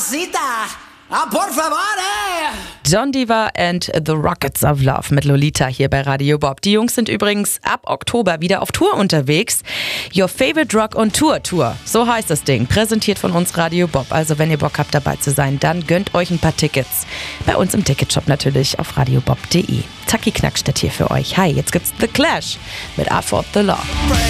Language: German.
mamacita. Ah, por favor, John Diva and the Rockets of Love mit Lolita hier bei Radio Bob. Die Jungs sind übrigens ab Oktober wieder auf Tour unterwegs. Your Favorite Rock on Tour Tour, so heißt das Ding. Präsentiert von uns Radio Bob. Also wenn ihr Bock habt dabei zu sein, dann gönnt euch ein paar Tickets. Bei uns im Ticketshop natürlich auf radiobob.de. Taki Knackstedt hier für euch. Hi, jetzt gibt's The Clash mit I Fought the Law.